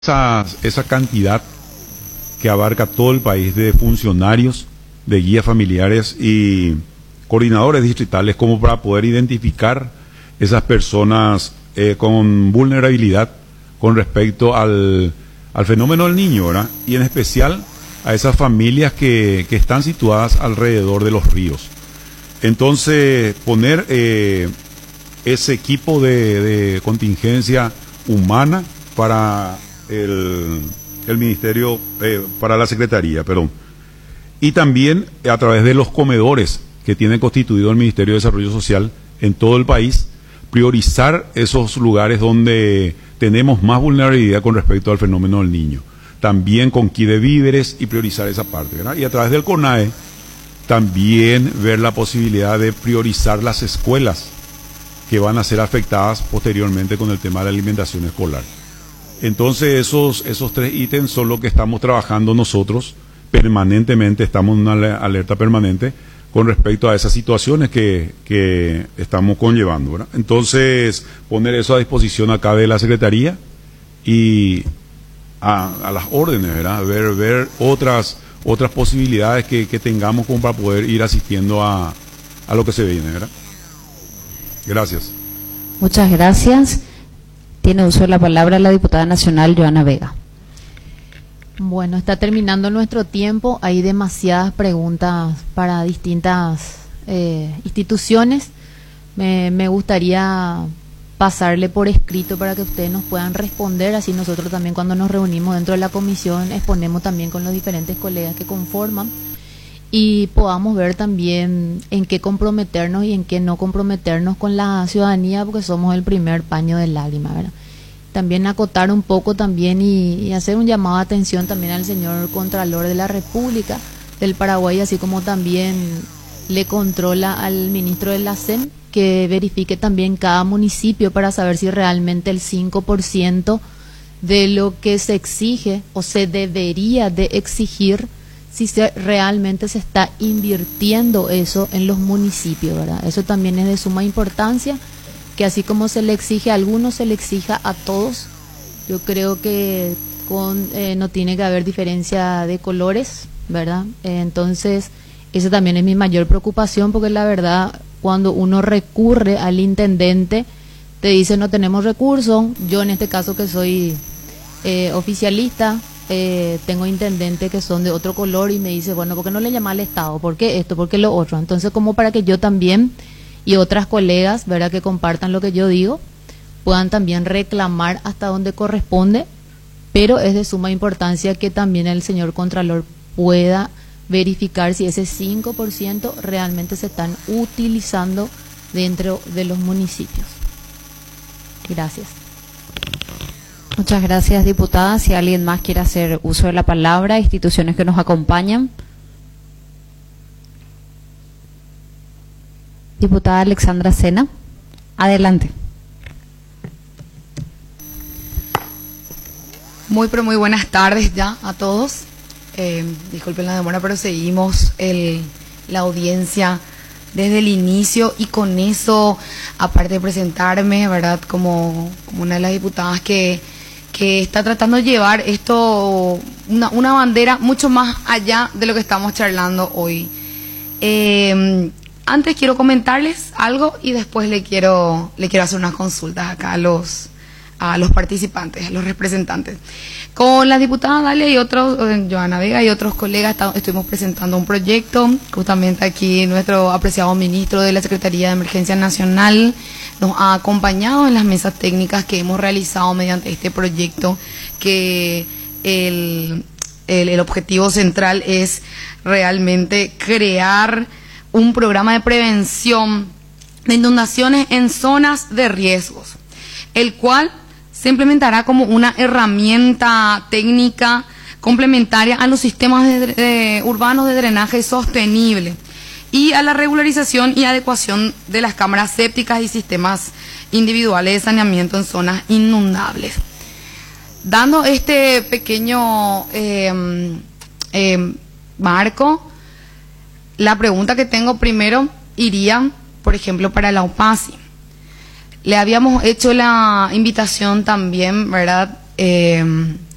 esa cantidad que abarca todo el país de funcionarios, de guías familiares y coordinadores distritales, como para poder identificar esas personas con vulnerabilidad con respecto al fenómeno del niño, ¿verdad? Y en especial a esas familias que están situadas alrededor de los ríos. Entonces, poner ese equipo de contingencia humana para el ministerio, para la secretaría, perdón. Y también a través de los comedores que tiene constituido el Ministerio de Desarrollo Social en todo el país, priorizar esos lugares donde tenemos más vulnerabilidad con respecto al fenómeno del niño. También con kit de víveres y priorizar esa parte, ¿verdad? Y a través del CONAE también ver la posibilidad de priorizar las escuelas que van a ser afectadas posteriormente con el tema de la alimentación escolar. Entonces esos tres ítems son los que estamos trabajando nosotros permanentemente, estamos en una alerta permanente con respecto a esas situaciones que estamos conllevando, ¿verdad? Entonces, poner eso a disposición acá de la Secretaría y a las órdenes, ¿verdad? Ver otras posibilidades que tengamos como para poder ir asistiendo a lo que se viene, ¿verdad? Gracias. Muchas gracias. Tiene uso de la palabra la diputada nacional Joana Vega. Bueno, está terminando nuestro tiempo. Hay demasiadas preguntas para distintas instituciones. Me gustaría pasarle por escrito para que ustedes nos puedan responder. Así nosotros también, cuando nos reunimos dentro de la comisión, exponemos también con los diferentes colegas que conforman y podamos ver también en qué comprometernos y en qué no comprometernos con la ciudadanía, porque somos el primer paño de lágrimas, ¿verdad? También acotar un poco también y hacer un llamado de atención también al señor Contralor de la República del Paraguay, así como también le controla al ministro de la SEM, que verifique también cada municipio para saber si realmente el 5% de lo que se exige o se debería de exigir, si realmente se está invirtiendo eso en los municipios, ¿verdad? Eso también es de suma importancia, que así como se le exige a algunos, se le exija a todos. Yo creo que no tiene que haber diferencia de colores, ¿verdad? Entonces, esa también es mi mayor preocupación, porque la verdad, cuando uno recurre al intendente, te dice no tenemos recursos. Yo en este caso, que soy oficialista, tengo intendentes que son de otro color y me dice, bueno, ¿por qué no le llama al Estado? ¿Por qué esto? ¿Por qué lo otro? Entonces, como para que yo también y otras colegas, ¿verdad?, que compartan lo que yo digo, puedan también reclamar hasta donde corresponde, pero es de suma importancia que también el señor Contralor pueda verificar si ese 5% realmente se están utilizando dentro de los municipios. Gracias. Muchas gracias, diputada. Si alguien más quiere hacer uso de la palabra, instituciones que nos acompañan. Diputada Alexandra Sena, adelante. Muy buenas tardes ya a todos. Disculpen la demora, pero seguimos la audiencia desde el inicio, y con eso, aparte de presentarme, ¿verdad?, como una de las diputadas que está tratando de llevar esto, una bandera mucho más allá de lo que estamos charlando hoy. Antes quiero comentarles algo y después le quiero hacer unas consultas acá a los participantes, a los representantes. Con la diputada Dalia y otros, Joana Vega y otros colegas, estuvimos presentando un proyecto. Justamente aquí nuestro apreciado ministro de la Secretaría de Emergencia Nacional nos ha acompañado en las mesas técnicas que hemos realizado mediante este proyecto, que el objetivo central es realmente crear un programa de prevención de inundaciones en zonas de riesgos, el cual se implementará como una herramienta técnica complementaria a los sistemas urbanos de drenaje sostenible y a la regularización y adecuación de las cámaras sépticas y sistemas individuales de saneamiento en zonas inundables. Dando este pequeño marco, la pregunta que tengo primero iría, por ejemplo, para la UPASI. Le habíamos hecho la invitación también, ¿verdad?,